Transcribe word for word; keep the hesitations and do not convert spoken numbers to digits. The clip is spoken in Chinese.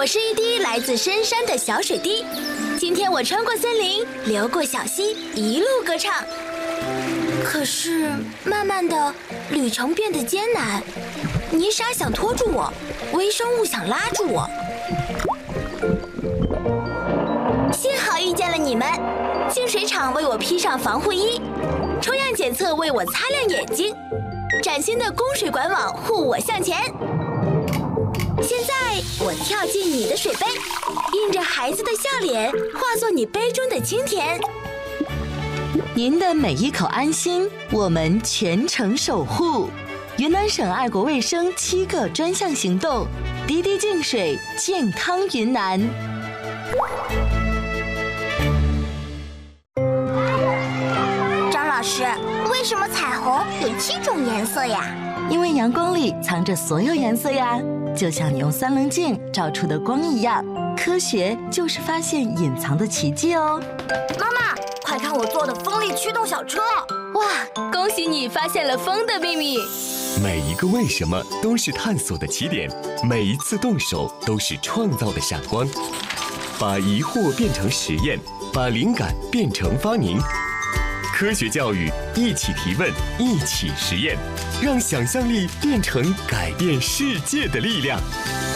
我是一滴来自深山的小水滴，今天我穿过森林，流过小溪，一路歌唱。可是慢慢的，旅程变得艰难，泥沙想拖住我，微生物想拉住我。幸好遇见了你们，净水厂为我披上防护衣，抽样检测为我擦亮眼睛，崭新的供水管网护我向前。现在我跳进你的水杯，印着孩子的笑脸，化作你杯中的清甜。 您的每一口安心，我们全程守护。云南省爱国卫生七个专项行动，滴滴净水，健康云南。 张老师，为什么彩虹有七种颜色呀？ 因为阳光里藏着所有颜色呀，就像你用三棱镜照出的光一样。科学就是发现隐藏的奇迹哦。 妈妈，快看我做的风力驱动小车！ 哇，恭喜你发现了风的秘密。 每一个为什么都是探索的起点，每一次动手都是创造的闪光。把疑惑变成实验，把灵感变成发明。科学教育，一起提问，一起实验，让想象力变成改变世界的力量。